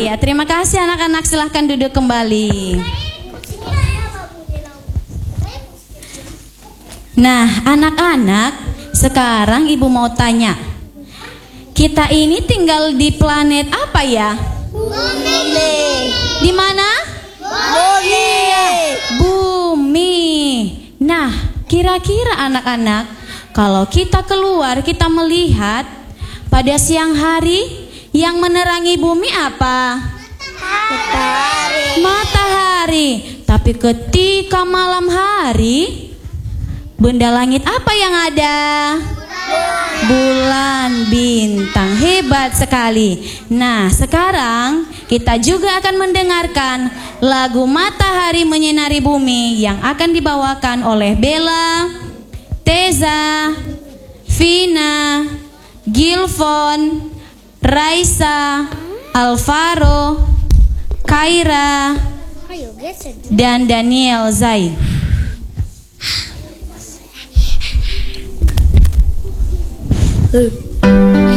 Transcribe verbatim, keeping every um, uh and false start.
ya. Terima kasih anak-anak, silahkan duduk kembali. Nah, anak-anak, sekarang ibu mau tanya, kita ini tinggal di planet apa ya? Bumi. Di mana? Bumi. Bumi. Nah, kira-kira anak-anak, kalau kita keluar, kita melihat pada siang hari yang menerangi bumi apa? Matahari. Matahari. Tapi ketika malam hari, benda langit apa yang ada? Bulan, bintang. Hebat sekali. Nah, sekarang kita juga akan mendengarkan lagu Matahari Menyinari Bumi yang akan dibawakan oleh Bella, Teza, Vina, Gilvon, Raisa, Alvaro, Kaira, dan Daniel Zai. Uh.